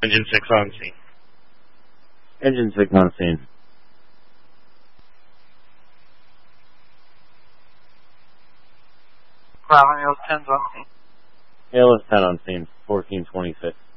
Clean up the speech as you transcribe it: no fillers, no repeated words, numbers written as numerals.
Engine 6 on scene. Engine 6 on scene. Bravo, ALS 10's on scene. ALS 10 on scene, 1426.